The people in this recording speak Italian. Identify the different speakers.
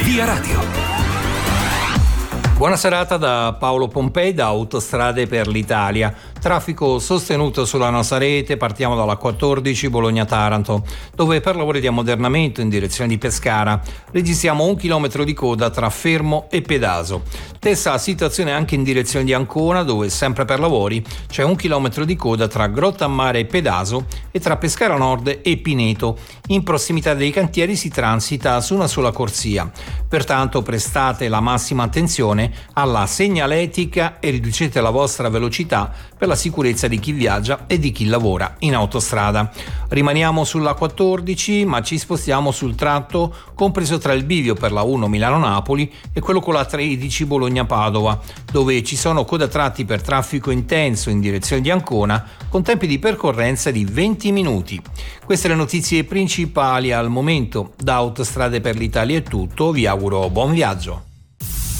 Speaker 1: Via Radio. Buona serata da Paolo Pompei da Autostrade per l'Italia. Traffico sostenuto sulla nostra rete, partiamo dalla 14 Bologna-Taranto, dove per lavori di ammodernamento in direzione di Pescara registriamo 1 chilometro di coda tra Fermo e Pedaso. Stessa situazione anche in direzione di Ancona, dove sempre per lavori c'è 1 chilometro di coda tra Grottammare e Pedaso e tra Pescara Nord e Pineto. In prossimità dei cantieri si transita su una sola corsia, pertanto prestate la massima attenzione alla segnaletica e riducete la vostra velocità per la sicurezza di chi viaggia e di chi lavora in autostrada. Rimaniamo sulla 14, ma ci spostiamo sul tratto compreso tra il bivio per la 1 Milano-Napoli e quello con la 13 Bologna-Padova, dove ci sono codatratti per traffico intenso in direzione di Ancona con tempi di percorrenza di 20 minuti. Queste le notizie principali al momento. Da Autostrade per l'Italia è tutto, vi auguro buon viaggio.